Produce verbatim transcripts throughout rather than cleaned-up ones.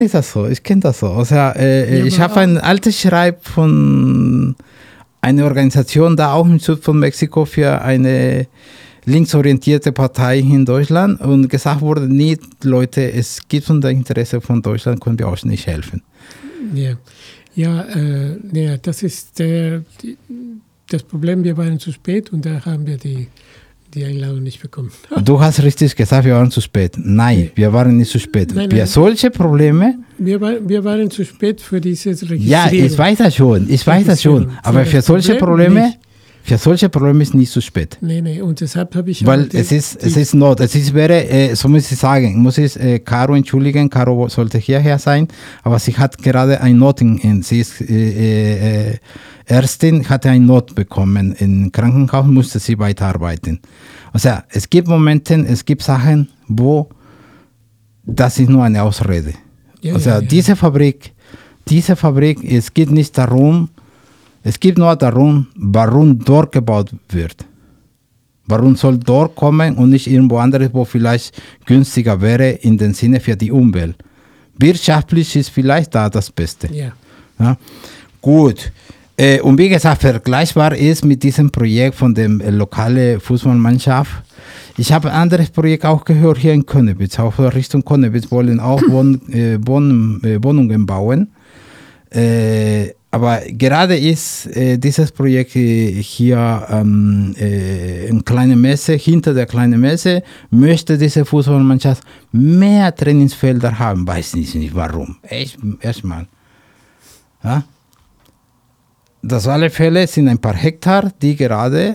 Ist das so? Ich kenne das so. O sea, äh, ja, ich habe ein altes Schreib von einer Organisation da auch im Süden von Mexiko für eine linksorientierte Partei in Deutschland und gesagt wurde, nee, Leute, es gibt unser Interesse von Deutschland, können wir euch nicht helfen. Ja, ja, äh, ja das ist der, die, das Problem, wir waren zu spät und da haben wir die, die Einladung nicht bekommen. Du hast richtig gesagt, wir waren zu spät. Nein, nee. wir waren nicht zu spät. Nein, nein. Wir solche Probleme... Wir, war, wir waren zu spät für dieses Registrieren. Ja, ich weiß das schon, ich weiß das schon. Aber für, für solche Problem Probleme... Nicht. Für solche Probleme ist nicht zu spät. Nein, nein, und deshalb habe ich... Weil es ist, es ist Not. Es ist, wäre, äh, so muss ich sagen, muss ich äh, Caro entschuldigen, Caro sollte hierher sein, aber sie hat gerade eine Not, in, in, sie ist äh, äh, Ärztin, hatte eine Not bekommen. Im Krankenhaus musste sie weiterarbeiten. Also es gibt Momente, es gibt Sachen, wo das ist nur eine Ausrede. Ja, also ja, ja. diese Fabrik, diese Fabrik, es geht nicht darum, es geht nur darum, warum dort gebaut wird. Warum soll dort kommen und nicht irgendwo anderes, wo vielleicht günstiger wäre in dem Sinne für die Umwelt. Wirtschaftlich ist vielleicht da das Beste. Ja. Ja? Gut. Äh, und wie gesagt, vergleichbar ist mit diesem Projekt von der äh, lokalen Fußballmannschaft. Ich habe ein anderes Projekt auch gehört hier in Konnewitz, auch Richtung Konnewitz wollen auch Wohn, äh, Wohn, äh, Wohnungen bauen. Äh, Aber gerade ist äh, dieses Projekt hier ähm, äh, eine kleine Messe, hinter der kleinen Messe, möchte diese Fußballmannschaft mehr Trainingsfelder haben. Weiß nicht, nicht warum. Echt, erstmal. Ja? Das alle Fälle sind ein paar Hektar, die gerade,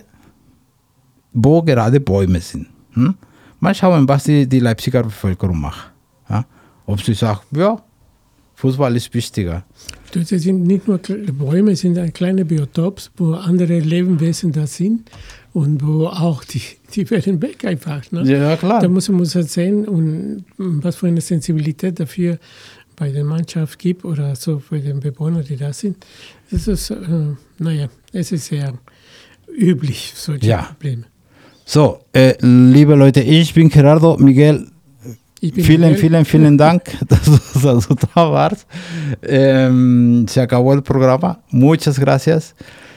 wo gerade Bäume sind. Hm? Mal schauen, was die, die Leipziger Bevölkerung macht. Ja? Ob sie sagt, ja, Fußball ist wichtiger. Das sind nicht nur Bäume, es sind kleine Biotops, wo andere Lebewesen da sind und wo auch die, die werden weg einfach. Ne? Ja, klar. Da muss man muss halt sehen, und was für eine Sensibilität dafür bei der Mannschaft gibt oder so für den Bewohner, die da sind. Das ist, äh, naja, es ist sehr üblich, solche ja. Probleme. So, äh, liebe Leute, ich bin Gerardo. Miguel, vielen, Miguel. vielen, vielen Dank, dass du, dass du da warst. Eh, se acabó el programa. Muchas gracias.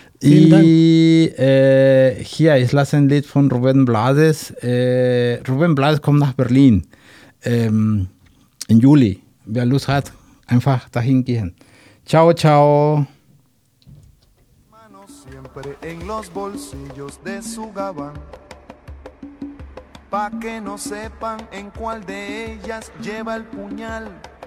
Y eh, hier, ich lasse ein Lied von Ruben Blades. Eh, Ruben Blades kommt nach Berlin eh, im Juli. Wer Lust hat, einfach dahin gehen. Ciao, ciao. Manos siempre en los bolsillos de su gabán, pa' que no sepan en cuál de ellas lleva el puñal.